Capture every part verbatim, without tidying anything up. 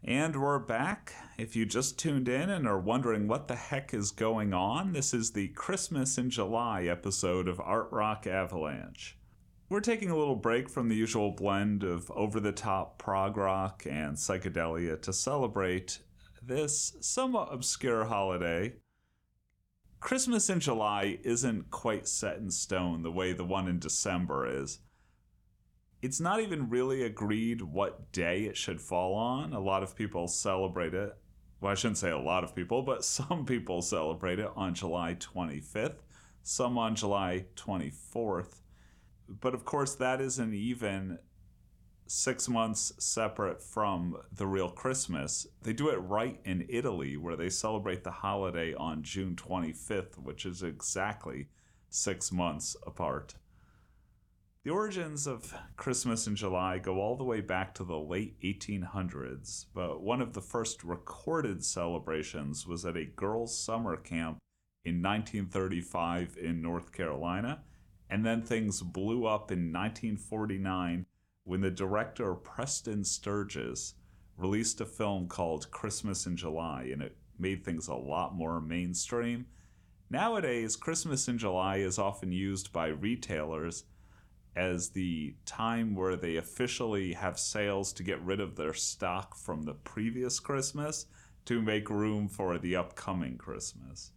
And we're back. If you just tuned in and are wondering what the heck is going on, this is the Christmas in July episode of Art Rock Avalanche. We're taking a little break from the usual blend of over-the-top prog rock and psychedelia to celebrate this somewhat obscure holiday. Christmas in July isn't quite set in stone the way the one in December is. It's not even really agreed what day it should fall on. A lot of people celebrate it. Well, I shouldn't say a lot of people, but some people celebrate it on July twenty-fifth, some on July twenty-fourth. But of course, that isn't even six months separate from the real Christmas. They do it right in Italy, where they celebrate the holiday on June twenty-fifth, which is exactly six months apart. The origins of Christmas in July go all the way back to the late eighteen hundreds, but one of the first recorded celebrations was at a girls' summer camp in nineteen thirty-five in North Carolina, and then things blew up in nineteen forty-nine when the director Preston Sturges released a film called Christmas in July, and it made things a lot more mainstream. Nowadays, Christmas in July is often used by retailers as the time where they officially have sales to get rid of their stock from the previous Christmas to make room for the upcoming Christmas.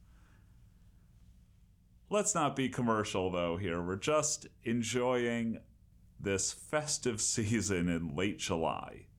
Let's not be commercial, though, here. We're just enjoying this festive season in late July.